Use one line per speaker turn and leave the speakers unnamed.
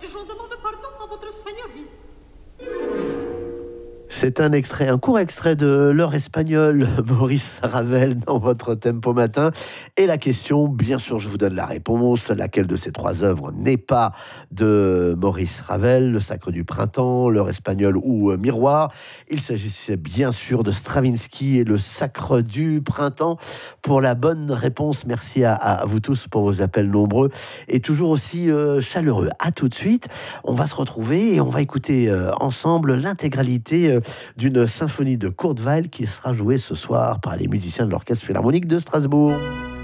Je demande pardon à votre seigneurie.
C'est un court extrait de l'heure espagnole, Maurice Ravel, dans votre Tempo Matin. Et la question, bien sûr, je vous donne la réponse. Laquelle de ces trois œuvres n'est pas de Maurice Ravel? Le Sacre du Printemps, l'heure espagnole ou Miroir? Il s'agissait bien sûr de Stravinsky et le Sacre du Printemps. Pour la bonne réponse, merci à vous tous pour vos appels nombreux et toujours aussi chaleureux. À tout de suite, on va se retrouver et on va écouter ensemble l'intégralité d'une symphonie de Kurt Weill qui sera jouée ce soir par les musiciens de l'Orchestre Philharmonique de Strasbourg.